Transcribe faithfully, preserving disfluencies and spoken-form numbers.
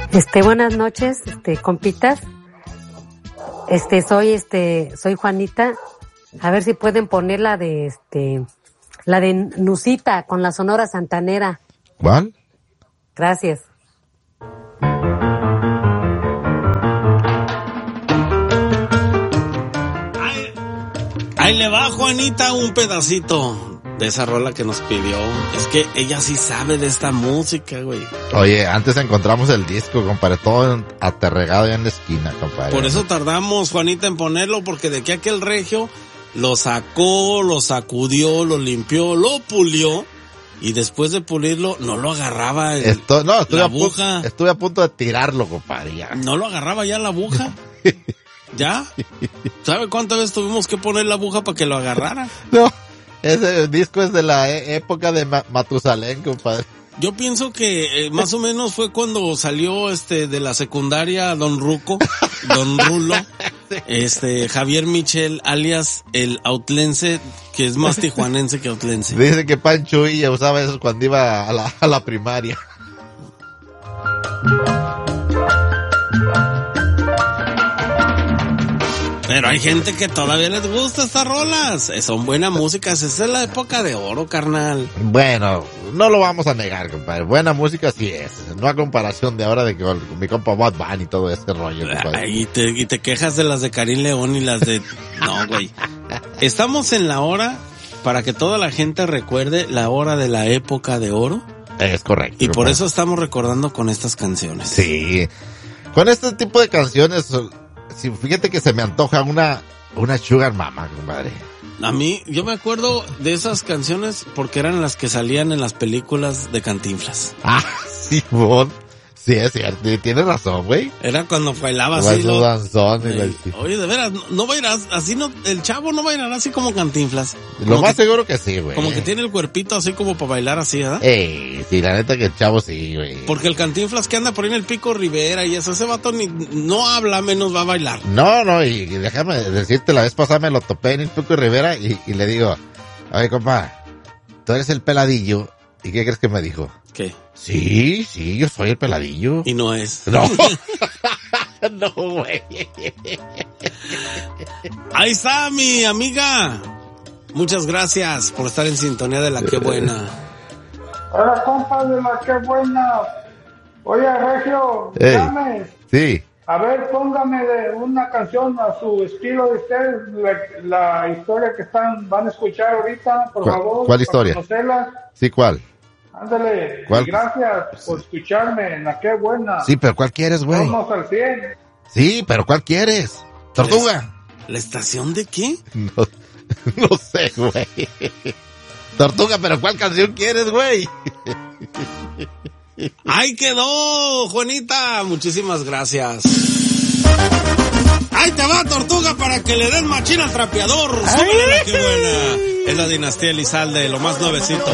Este, buenas noches, este, compitas. Este, soy, este, soy Juanita. A ver si pueden poner la de, este, la de Nusita con la Sonora Santanera. ¿Cuál? Gracias. Ahí, ahí le va, Juanita, un pedacito de esa rola que nos pidió. Es que ella sí sabe de esta música, güey. Oye, antes encontramos el disco, compadre, todo aterregado ya en la esquina, compadre. Por eso tardamos, Juanita, en ponerlo, porque de que aquel regio lo sacó, lo sacudió, lo limpió, lo pulió, y después de pulirlo, no lo agarraba el, Esto, no, estuve la a punto, aguja. Estuve a punto de tirarlo, compadre, ya. No lo agarraba ya la aguja. ¿Ya? ¿Sabe cuántas veces tuvimos que poner la aguja para que lo agarrara? No. Ese disco es de la e- época de Ma- Matusalén, compadre. Yo pienso que eh, más o menos fue cuando salió este de la secundaria Don Ruco, Don Rulo, este Javier Michel, alias el autlense, que es más tijuanense que autlense. Dice que Pancho Villa usaba eso cuando iba a la, a la primaria. Pero hay gente que todavía les gusta estas rolas. Son buena música. Esa es la época de oro, carnal. Bueno, no lo vamos a negar, compadre. Buena música sí es. No a comparación de ahora de que con mi compa Bad Bunny y todo este rollo, compadre. Ay, y, te, y te quejas de las de Karim León y las de... No, güey. Estamos en la hora para que toda la gente recuerde la hora de la época de oro. Es correcto. Y por compadre. eso estamos recordando con estas canciones. Sí. Con este tipo de canciones, sí, fíjate que se me antoja una, una Sugar Mama, compadre. A mí, yo me acuerdo de esas canciones porque eran las que salían en las películas de Cantinflas. Ah, sí, bon. Sí, es cierto. Tienes razón, güey. Era cuando bailaba Pues así. su Lo, danzón y eh, la- oye, de veras, no, no bailarás así, no, el chavo no bailará así como Cantinflas. Lo Como más que, seguro que sí, güey. como que tiene el cuerpito así como para bailar así, ¿verdad? Ey, sí, la neta que el chavo sí, güey. Porque el Cantinflas que anda por ahí en el Pico Rivera y eso, ese vato ni, no habla, menos va a bailar. No, no, y, y déjame decirte, la vez pasada me lo topé en el Pico Rivera y, y le digo, oye, compa, tú eres el peladillo. ¿Y qué crees que me dijo? ¿Qué? Sí, sí, yo soy el peladillo. Y no es. No. No, güey. Ahí está mi amiga. Muchas gracias por estar en sintonía de La Qué Buena. Hola, compa de La Qué Buena. Oye, Regio, Ey. llame. Sí. A ver, póngame de una canción a su estilo de ustedes, la, la historia que están van a escuchar ahorita, por ¿Cuál- favor. cuál para historia? conocerla. Sí, ¿cuál? Ándale, ¿Cuál? y gracias por escucharme en La Qué Buena. Sí, pero ¿cuál quieres, güey? Vamos al cien. Sí, pero ¿cuál quieres? ¿Tortuga? ¿La estación de qué? No, no sé, güey. Tortuga, pero ¿cuál canción quieres, güey? ¡Ahí quedó, Juanita! Muchísimas gracias. ¡Ahí te va, Tortuga, para que le den machina al trapeador! ¡Súbele, La Qué Buena! Es la dinastía Elizalde, lo más nuevecito.